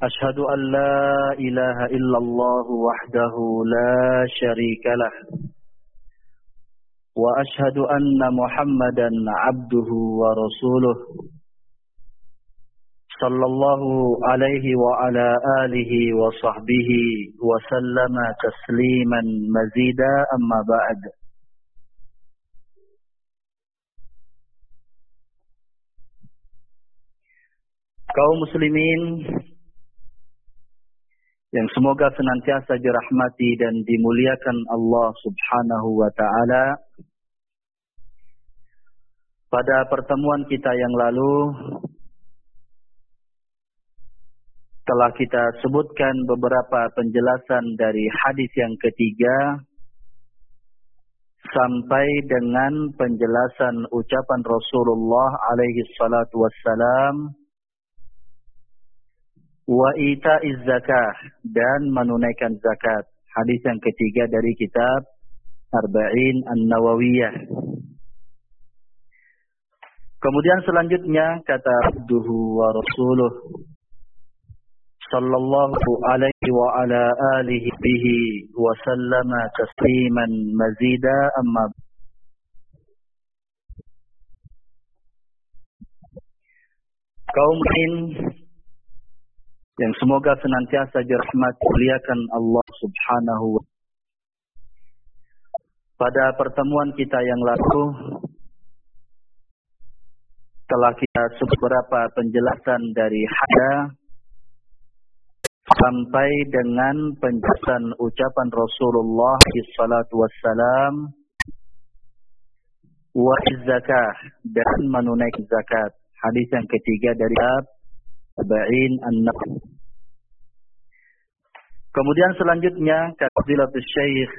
أشهد أن لا إله إلا الله وحده لا شريك له وأشهد أن محمدا عبده ورسوله صلى الله عليه وعلى آله وصحبه وسلم تسليما مزيدا أما بعد. Kaum muslimin yang semoga senantiasa dirahmati dan dimuliakan Allah Subhanahu wa taala. Pada pertemuan kita yang lalu telah kita sebutkan beberapa penjelasan dari hadis yang ketiga sampai dengan penjelasan ucapan Rasulullah alaihi salatu wassalam, wa ita'iz zakah, dan menunaikan zakat. Hadis yang ketiga dari kitab Arba'in An-Nawawiyah. Kemudian selanjutnya kata abduhu wa rasuluh sallallahu alaihi wa ala alihi bihi wa sallama tasliman mazida amma. Kaum muslimin yang semoga senantiasa dirahmati muliakan Allah Subhanahu wa taala. Pada pertemuan kita yang lalu telah kita beberapa penjelasan dari hadis sampai dengan penjelasan ucapan Rasulullah sallallahu wassalam, wa zakah, dan menunaikan zakat. Hadis yang ketiga dari Arba'in An-Nawawiyah. Kemudian selanjutnya kata Fadilatul Syekh